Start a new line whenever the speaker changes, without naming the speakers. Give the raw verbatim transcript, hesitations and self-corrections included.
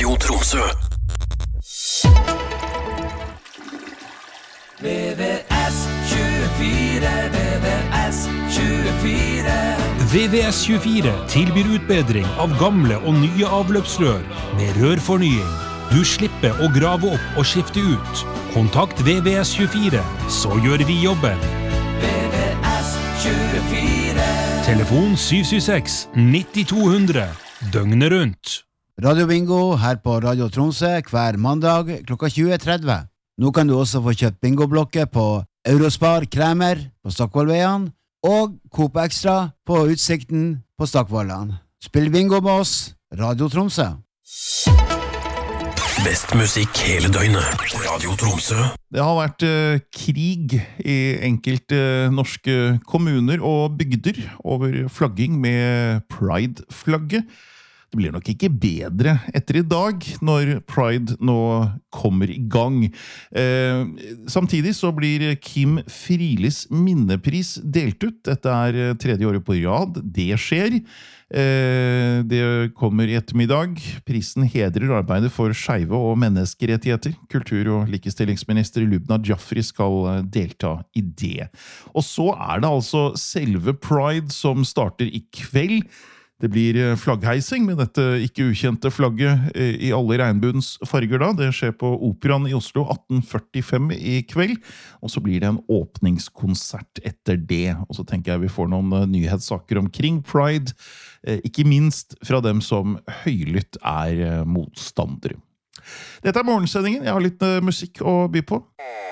Radio Tromsø.
V V S tjuefire, V V S tjuefire.
V V S tjuefire tilbyr utbedring av gamle og nye avløpsrør med rørfornying. Du slipper å grave opp og skifte ut. Kontakt V V S tjuefire, så gjør vi jobben.
V V S tjuefire.
Telefon syv syv seks ni to null null, døgnet rundt.
Radio Bingo her på Radio Tromsø hver mandag klokka tjue tretti. Nå kan du også få kjøpt bingoblokker på Eurospar Kremer på Stokkvollveien og Coop Extra på Utsikten på Stokkvollan. Spill bingo med oss, Radio Tromsø.
Best musikk hele døgnet. Radio Tromsø.
Det har vært eh, krig i enkelte eh, norske kommuner og bygder over flagging med Pride-flagget. Det blir nok ikke bedre etter i dag, når Pride nå kommer i gang. Eh, samtidig så blir Kim Frielis minnepris delt ut. Dette er tredje året på rad. Det skjer. Eh, det kommer i ettermiddag. Prisen hedrer arbeidet for skeive og menneskerettigheter. Kultur- og likestillingsminister Lubna Jafri skal delta i det. Og så er det altså selve Pride som starter i kveld. Det blir flaggheising med dette ikke ukjente flagget i alle regnbuens farger da. Det skjer på Operaen i Oslo atten førtifem i kveld, og så blir det en åpningskonsert etter det. Og så tenker jeg vi får noen nyhetssaker omkring Pride, ikke minst fra dem som høylytt er motstandere. Dette er morgensendingen. Jeg har litt musikk å by på.